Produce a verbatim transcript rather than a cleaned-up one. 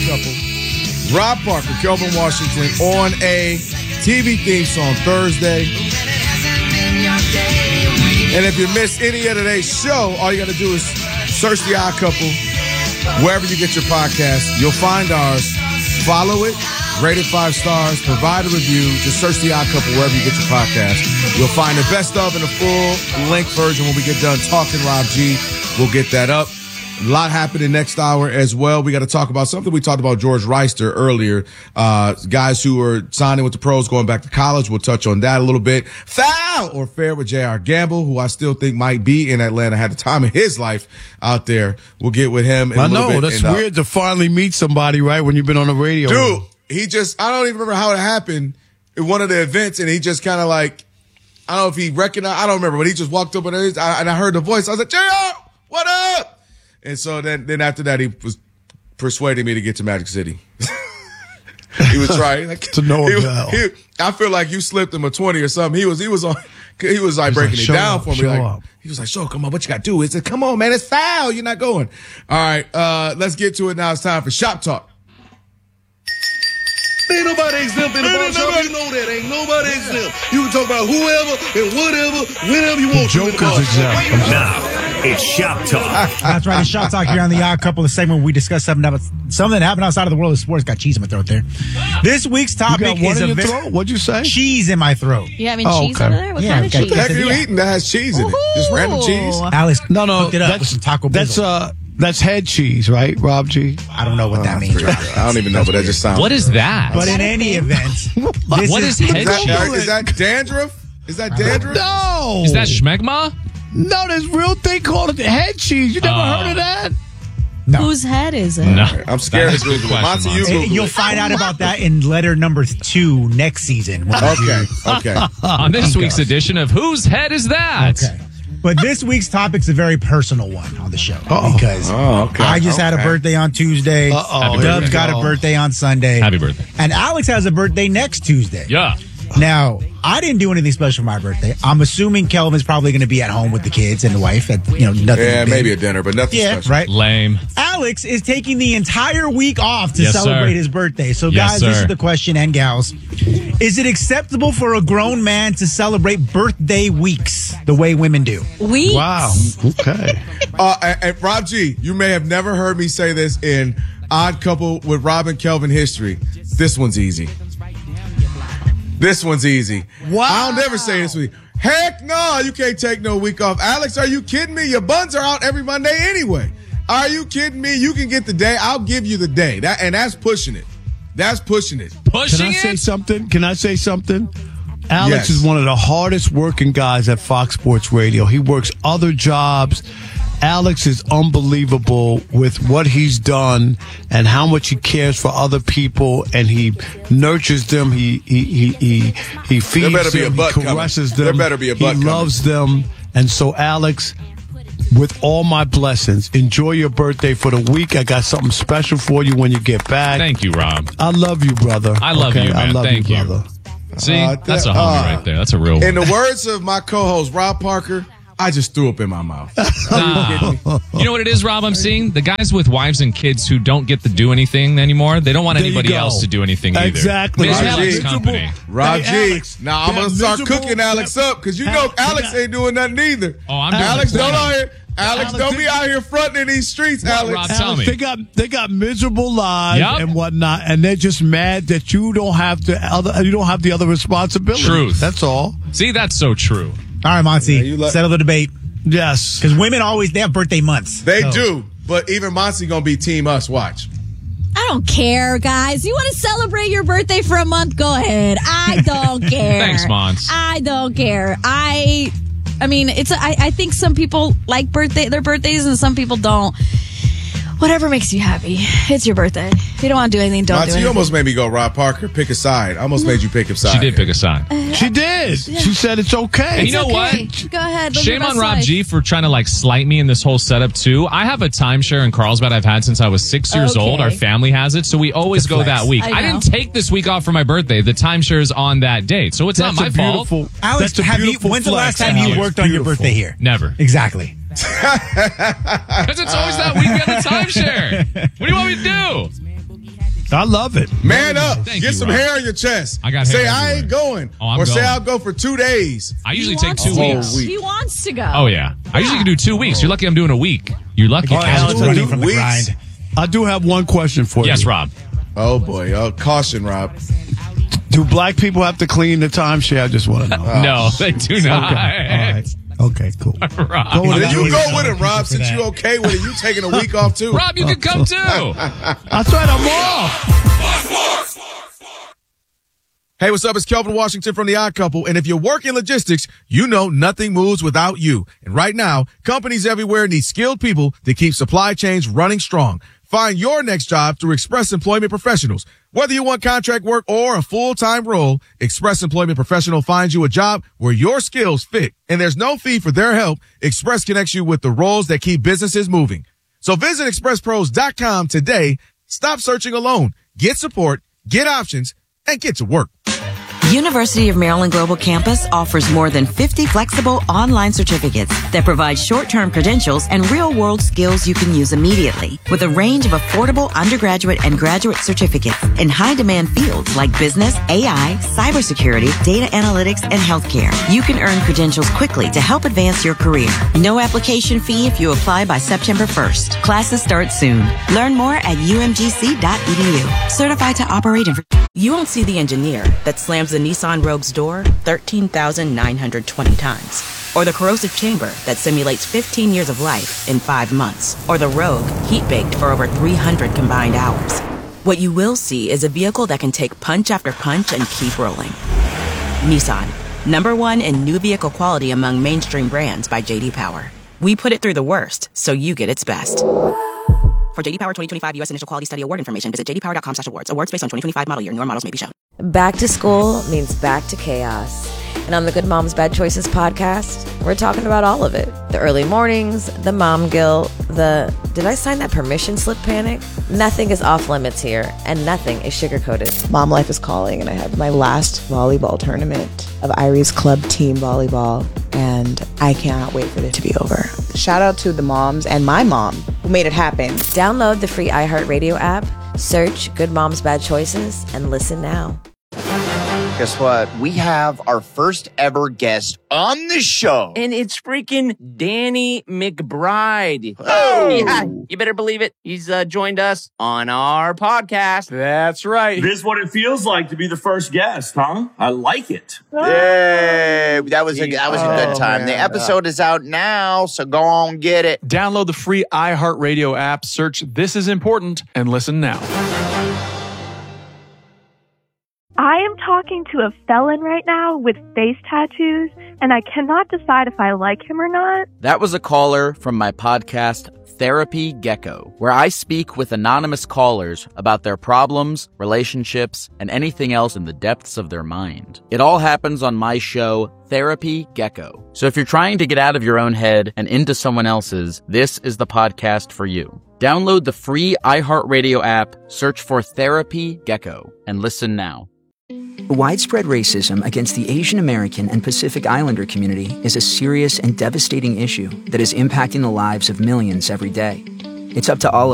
Couple. Rob Parker, Kelvin Washington on a T V theme song Thursday. And if you missed any of today's show, all you got to do is search The Odd Couple wherever you get your podcast. You'll find ours. Follow it. Rate it five stars. Provide a review. Just search The Odd Couple wherever you get your podcast. You'll find the best of and the full length version when we get done talking Rob G. We'll get that up. A lot happening next hour as well. We got to talk about something we talked about George Reister earlier. Uh, guys who are signing with the pros, going back to college. We'll touch on that a little bit. Foul or fair with J R. Gamble, who I still think might be in Atlanta, had the time of his life out there. We'll get with him in I a little know, bit. that's and, uh, weird to finally meet somebody, right, when you've been on the radio. Dude, he just, I don't even remember how it happened in one of the events, and he just kind of like, I don't know if he recognized, I don't remember, but he just walked up and I, and I heard the voice. I was like, J R, what up? And so then, then after that, he was persuading me to get to Magic City. He was trying like to know he, him he, I feel like you slipped him a twenty or something. He was he was on he was like He's breaking like, it show down up, for me. show Like up. he was like, "So come on, what you got to do?" He said, "Come on, man, it's foul. You're not going." All right, uh, let's get to it now. It's time for Shop Talk. Ain't nobody exempt in the ball shop. You know that. Ain't nobody exempt. You can talk about whoever and whatever, whenever you want to. Joker's exempt. Now, it's Shop Talk. That's right. It's Shop Talk here on The Odd Couple, the segment where we discuss something about something that happened outside of the world of sports. Got cheese in my throat there. This week's You topic got one is in a your vi- throat? What'd you say? cheese in my throat. You having Oh, cheese okay. over there? What Yeah, kind of got cheese? What the heck are you Yeah. eating that has cheese in it? Just random cheese? Ooh. Alex, No, no, hooked it up with that's some taco that's bizzle. uh that's head cheese, right, Rob G? I don't know what that means. I don't even know, but that just sounds. What is that? But in any event, this What is head Is that, cheese? is that dandruff? Is that dandruff? No, Is that schmegma? no? There's a real thing called head cheese. You never Oh. heard of that? No. Whose head is it? No. I'm scared That to is a good Google it. question, Monty, you Monty. Google You'll it. find out about that in letter number two next season. when we Okay, do- okay. On this week's edition of Whose Head Is That? Okay. But this week's topic's a very personal one on the show. Uh-oh. Because Oh, okay. I just had a Okay. birthday on Tuesday. Uh-oh. Happy Dub's birthday. got a birthday on Sunday. Happy birthday. And Alex has a birthday next Tuesday. Yeah. Now, I didn't do anything special for my birthday. I'm assuming Kelvin's probably going to be at home with the kids and the wife. At, you know, nothing. Yeah, big. maybe a dinner, but nothing Yeah, special. right. Lame. Alex is taking the entire week off to Yes, celebrate sir. his birthday. So, Yes, guys, this sir. is the question, and gals. Is it acceptable for a grown man to celebrate birthday weeks the way women do? We. Wow. Okay. Uh, and, and Rob G, you may have never heard me say this in Odd Couple with Rob and Kelvin history. This one's easy. This one's easy. Wow. I'll never say this week. Heck no, you can't take no week off. Alex, are you kidding me? Your buns are out every Monday anyway. Are you kidding me? You can get the day. I'll give you the day. That and that's pushing it. That's pushing it. Can Pushing I say it? something? Can I say something? Alex Yes. is one of the hardest working guys at Fox Sports Radio. He works other jobs. Alex is unbelievable with what he's done and how much he cares for other people, and he nurtures them. He he he he, he feeds better be a them. butt he coming. caresses There them. better be a butt He coming. loves them, and so Alex, with all my blessings, enjoy your birthday for the week. I got something special for you when you get back. Thank you, Rob. I love you, brother. I love Okay? you, man. I love Thank you, you. brother. See, Uh, that's a that- homie uh, right there. That's a real In one. the words of my co-host Rob Parker, I just threw up in my mouth. Nah. You know what it is, Rob? I'm seeing the guys with wives and kids who don't get to do anything anymore. They don't want There you anybody go. else to do anything either. Exactly. Miserable Right. company. Rob Hey, G. Alex, now I'm that gonna start miserable- cooking Alex that- up because you know Alex, Alex that- ain't doing nothing either. Oh, I'm doing Alex, plenty. don't out here. Alex, Alex, don't be they- out here fronting in these streets, Alex. Rob? Tell Alex, me. They got they got miserable lives Yup. and whatnot, and they're just mad that you don't have to other you don't have the other responsibility. Truth. That's all. See, that's so true. All right, Monty, Yeah, you let- settle the debate. Yes. Because women always, they have birthday months. They So- do, but even Monty gonna be Team Us. Watch. I don't care, guys. You want to celebrate your birthday for a month? Go ahead. I don't care. Thanks, Mons. I don't care. I, I mean, it's. A, I, I think some people like birthday their birthdays, and some people don't. Whatever makes you happy. It's your birthday. If you don't want to do anything, don't do Monty, anything. you almost made me go Rob Parker. Pick a side. I almost made you pick a side. She did pick a side. She did. She said it's okay. And you know okay. what? Go ahead. Live your Shame on best Rob life. G for trying to like slight me in this whole setup too. I have a timeshare in Carlsbad I've had since I was six years Okay. old. Our family has it, so we always The go flex. that week. I I, know. didn't take this week off for my birthday. The timeshare is on that date, so it's That's not my a fault. beautiful. Alex, that's a have you, beautiful when's the last flex, time you Alex. worked on your Beautiful. birthday here? Never, Exactly. because it's always that weekend of timeshare. What do you want me to do? I love it. Man up. Thank Get you, some Rob. hair on your chest. I got Say hair I ain't everywhere. going. Oh, I'm or say going. I'll go for two days. I usually He take wants two to. weeks. week. He wants to go. Oh, yeah. I usually can do two weeks. You're lucky I'm doing a week. You're lucky. All right, Alex Two running from the weeks. grind. I do have one question for Yes, you. Rob. Oh, boy. Oh, caution, Rob. Do black people have to clean the timeshare? I just want to know. No, they do not. All right. Okay, cool. Rob. Go with Then it. you go with Thank it, you Rob. for Since that. you okay with it, you taking a week off, too. Rob, you can come too. That's right, I'm off. Hey, what's up? It's Kelvin Washington from The Odd Couple. And if you work in logistics, you know nothing moves without you. And right now, companies everywhere need skilled people to keep supply chains running strong. Find your next job through Express Employment Professionals. Whether you want contract work or a full-time role, Express Employment Professional finds you a job where your skills fit. And there's no fee for their help. Express connects you with the roles that keep businesses moving. So visit express pros dot com today. Stop searching alone. Get support, get options, and get to work. University of Maryland Global Campus offers more than fifty flexible online certificates that provide short-term credentials and real-world skills you can use immediately, with a range of affordable undergraduate and graduate certificates in high-demand fields like business, A I, cybersecurity, data analytics, and healthcare. You can earn credentials quickly to help advance your career. No application fee if you apply by September first. Classes start soon. Learn more at u m g c dot e d u. Certified to operate in... You won't see the engineer that slams the Nissan Rogue's door thirteen thousand nine hundred twenty times. Or the corrosive chamber that simulates fifteen years of life in five months. Or the Rogue heat-baked for over three hundred combined hours. What you will see is a vehicle that can take punch after punch and keep rolling. Nissan, number one in new vehicle quality among mainstream brands by J D Power. We put it through the worst, so you get its best. For J D Power twenty twenty-five U S Initial Quality Study Award information, visit j d power dot com slash awards. Awards based on twenty twenty-five model year. Newer models may be shown. Back to school means back to chaos. And on the Good Moms Bad Choices podcast, we're talking about all of it. The early mornings, the mom guilt, the did I sign that permission slip panic? Nothing is off limits here, and nothing is sugar-coated. Mom life is calling, and I have my last volleyball tournament of Irie's club team volleyball, and I cannot wait for it to be over. Shout out to the moms and my mom who made it happen. Download the free iHeartRadio app, search Good Moms Bad Choices, and listen now. Guess what? We have our first ever guest on the show. And it's freaking Danny McBride. Oh! Yeah, you better believe it. He's uh, joined us on our podcast. That's right. This is what it feels like to be the first guest, huh? I like it. Yay! That was a, that was a good Oh, time. man. The episode is out now, so go on, get it. Download the free iHeartRadio app, search This Is Important, and listen now. I am talking to a felon right now with face tattoos, and I cannot decide if I like him or not. That was a caller from my podcast, Therapy Gecko, where I speak with anonymous callers about their problems, relationships, and anything else in the depths of their mind. It all happens on my show, Therapy Gecko. So if you're trying to get out of your own head and into someone else's, this is the podcast for you. Download the free iHeartRadio app, search for Therapy Gecko, and listen now. Widespread racism against the Asian American and Pacific Islander community is a serious and devastating issue that is impacting the lives of millions every day. It's up to all of